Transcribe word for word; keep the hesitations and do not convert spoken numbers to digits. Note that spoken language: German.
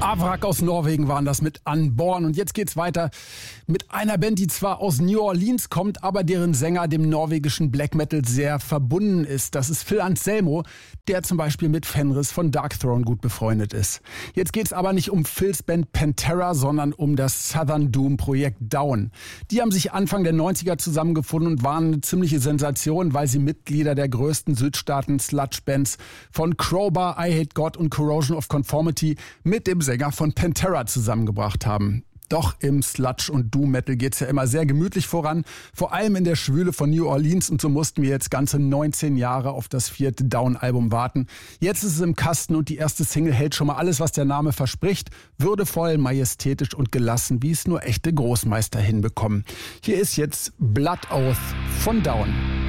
Avrak aus Norwegen waren das mit Unborn. Und jetzt geht's weiter mit einer Band, die zwar aus New Orleans kommt, aber deren Sänger dem norwegischen Black Metal sehr verbunden ist. Das ist Phil Anselmo, der zum Beispiel mit Fenris von Darkthrone gut befreundet ist. Jetzt geht's aber nicht um Phils Band Pantera, sondern um das Southern Doom Projekt Down. Die haben sich Anfang der neunziger zusammengefunden und waren eine ziemliche Sensation, weil sie Mitglieder der größten Südstaaten-Sludge-Bands von Crowbar, I Hate God und Corrosion of Conformity mit dem Sänger von Pantera zusammengebracht haben. Doch im Sludge- und Doom-Metal geht's ja immer sehr gemütlich voran, vor allem in der Schwüle von New Orleans, und so mussten wir jetzt ganze neunzehn Jahre auf das vierte Down-Album warten. Jetzt ist es im Kasten und die erste Single hält schon mal alles, was der Name verspricht, würdevoll, majestätisch und gelassen, wie es nur echte Großmeister hinbekommen. Hier ist jetzt Blood Oath von Down.